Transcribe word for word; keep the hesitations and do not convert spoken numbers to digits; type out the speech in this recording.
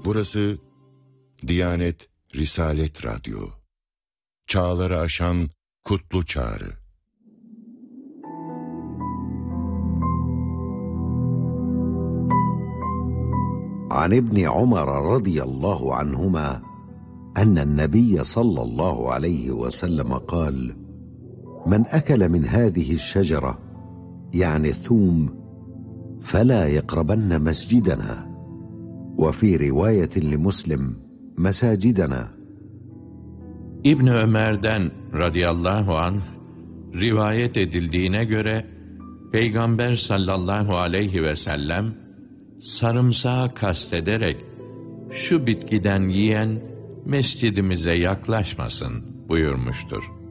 Burası Diyanet Risalet Radyo. Çağları aşan kutlu çağrı. عن ابن عمر رضي الله عنهما أن النبي صلى الله عليه وسلم قال: من أكل من هذه الشجرة يعني الثوم فلا يقربن مسجدنا، وفي رواية لمسلم مساجدنا. İbn Ömer'den radıyallahu anh rivayet edildiğine göre Peygamber sallallahu aleyhi ve sellem sarımsağı kastederek şu bitkiden yiyen mescidimize yaklaşmasın buyurmuştur.